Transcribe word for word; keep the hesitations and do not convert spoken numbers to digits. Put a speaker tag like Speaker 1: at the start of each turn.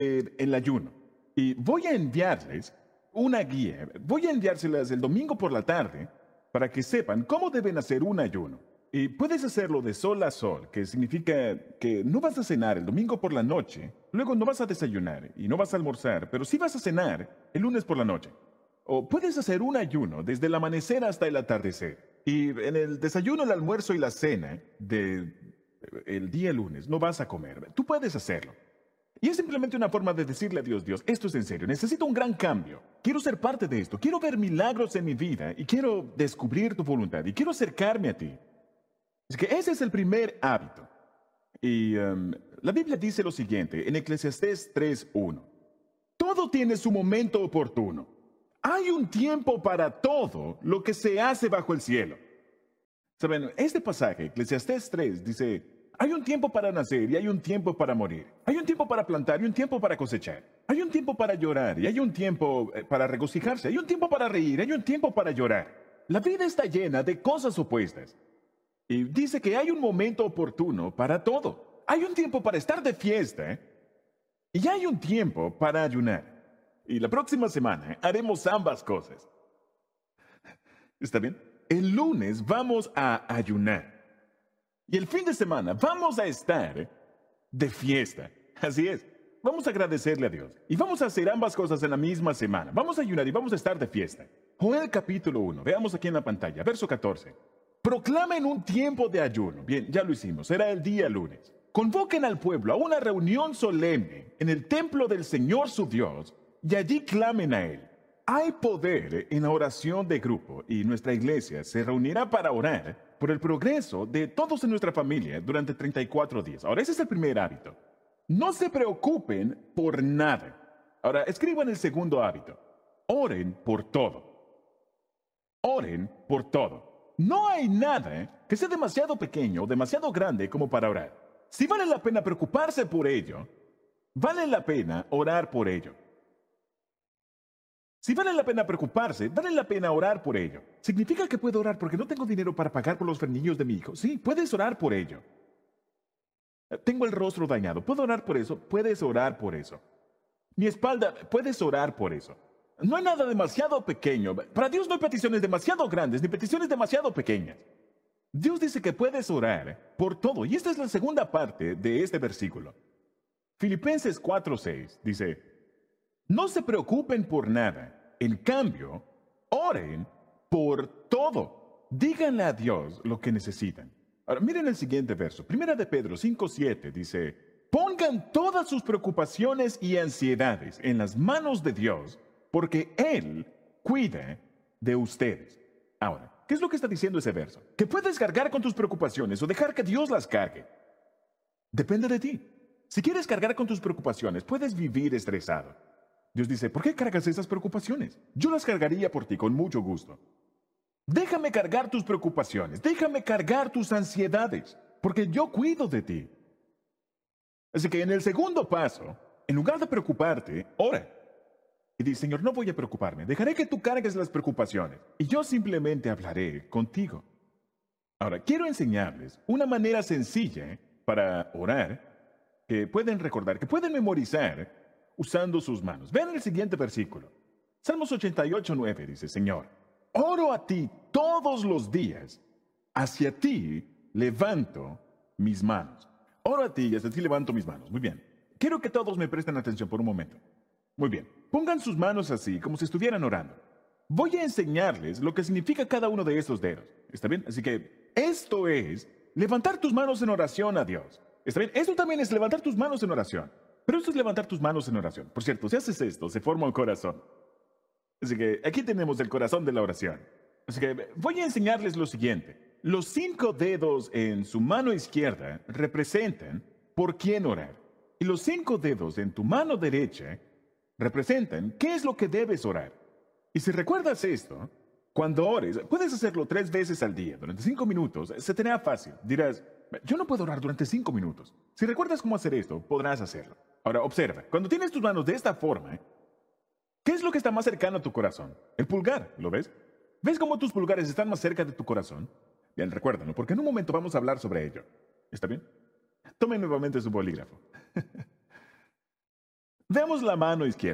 Speaker 1: eh, el ayuno. Y voy a enviarles una guía. Voy a enviárselas el domingo por la tarde para que sepan cómo deben hacer un ayuno. Y puedes hacerlo de sol a sol, que significa que no vas a cenar el domingo por la noche, luego no vas a desayunar y no vas a almorzar, pero sí vas a cenar el lunes por la noche. O puedes hacer un ayuno desde el amanecer hasta el atardecer. Y en el desayuno, el almuerzo y la cena del día lunes no vas a comer. Tú puedes hacerlo. Y es simplemente una forma de decirle a Dios, Dios, esto es en serio, necesito un gran cambio. Quiero ser parte de esto, quiero ver milagros en mi vida y quiero descubrir tu voluntad y quiero acercarme a ti. Así que ese es el primer hábito. Y um, la Biblia dice lo siguiente en Eclesiastés tres uno. Todo tiene su momento oportuno. Hay un tiempo para todo lo que se hace bajo el cielo. Saben, este pasaje, Eclesiastés tres, dice, hay un tiempo para nacer y hay un tiempo para morir. Hay un tiempo para plantar y un tiempo para cosechar. Hay un tiempo para llorar y hay un tiempo para regocijarse. Hay un tiempo para reír y hay un tiempo para llorar. La vida está llena de cosas opuestas. Y dice que hay un momento oportuno para todo. Hay un tiempo para estar de fiesta y hay un tiempo para ayunar. Y la próxima semana haremos ambas cosas. ¿Está bien? El lunes vamos a ayunar. Y el fin de semana vamos a estar de fiesta. Así es. Vamos a agradecerle a Dios. Y vamos a hacer ambas cosas en la misma semana. Vamos a ayunar y vamos a estar de fiesta. Joel capítulo uno. Veamos aquí en la pantalla. Verso catorce. Proclamen un tiempo de ayuno. Bien, ya lo hicimos. Será el día lunes. Convoquen al pueblo a una reunión solemne en el templo del Señor su Dios y allí clamen a Él. Hay poder en la oración de grupo y nuestra iglesia se reunirá para orar por el progreso de todos en nuestra familia durante treinta y cuatro días. Ahora, ese es el primer hábito. No se preocupen por nada. Ahora, escriban el segundo hábito. Oren por todo. Oren por todo. No hay nada que sea demasiado pequeño o demasiado grande como para orar. Si vale la pena preocuparse por ello, vale la pena orar por ello. Si vale la pena preocuparse, vale la pena orar por ello. ¿Significa que puedo orar porque no tengo dinero para pagar por los frenillos de mi hijo? Sí, puedes orar por ello. Tengo el rostro dañado. ¿Puedo orar por eso? Puedes orar por eso. Mi espalda, puedes orar por eso. No hay nada demasiado pequeño. Para Dios no hay peticiones demasiado grandes ni peticiones demasiado pequeñas. Dios dice que puedes orar por todo. Y esta es la segunda parte de este versículo. Filipenses cuatro seis dice, no se preocupen por nada. En cambio, oren por todo. Díganle a Dios lo que necesitan. Ahora, miren el siguiente verso. Primera de Pedro cinco siete dice, pongan todas sus preocupaciones y ansiedades en las manos de Dios, porque Él cuida de ustedes. Ahora, ¿qué es lo que está diciendo ese verso? Que puedes cargar con tus preocupaciones o dejar que Dios las cargue. Depende de ti. Si quieres cargar con tus preocupaciones, puedes vivir estresado. Dios dice, ¿por qué cargas esas preocupaciones? Yo las cargaría por ti con mucho gusto. Déjame cargar tus preocupaciones, déjame cargar tus ansiedades, porque yo cuido de ti. Así que en el segundo paso, en lugar de preocuparte, ora. Y dice, Señor, no voy a preocuparme, dejaré que tú cargues las preocupaciones, y yo simplemente hablaré contigo. Ahora, quiero enseñarles una manera sencilla para orar, que pueden recordar, que pueden memorizar, usando sus manos. Vean el siguiente versículo. Salmos ochenta y ocho nueve dice, Señor, oro a ti todos los días, hacia ti levanto mis manos. Oro a ti y hacia ti levanto mis manos. Muy bien. Quiero que todos me presten atención por un momento. Muy bien. Pongan sus manos así, como si estuvieran orando. Voy a enseñarles lo que significa cada uno de estos dedos. ¿Está bien? Así que esto es levantar tus manos en oración a Dios. ¿Está bien? Esto también es levantar tus manos en oración. Pero esto es levantar tus manos en oración. Por cierto, si haces esto, se forma un corazón. Así que aquí tenemos el corazón de la oración. Así que voy a enseñarles lo siguiente. Los cinco dedos en su mano izquierda representan por quién orar. Y los cinco dedos en tu mano derecha representan qué es lo que debes orar. Y si recuerdas esto, cuando ores, puedes hacerlo tres veces al día, durante cinco minutos. Se te hará fácil. Dirás, yo no puedo orar durante cinco minutos. Si recuerdas cómo hacer esto, podrás hacerlo. Ahora, observa. Cuando tienes tus manos de esta forma, ¿qué es lo que está más cercano a tu corazón? El pulgar, ¿lo ves? ¿Ves cómo tus pulgares están más cerca de tu corazón? Bien, recuérdalo, porque en un momento vamos a hablar sobre ello. ¿Está bien? Tome nuevamente su bolígrafo. Veamos la mano izquierda.